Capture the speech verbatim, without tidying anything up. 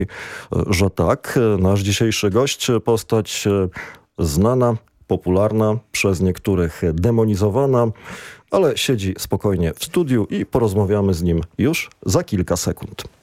że tak. Nasz dzisiejszy gość, postać znana, popularna, przez niektórych demonizowana, ale siedzi spokojnie w studiu i porozmawiamy z nim już za kilka sekund.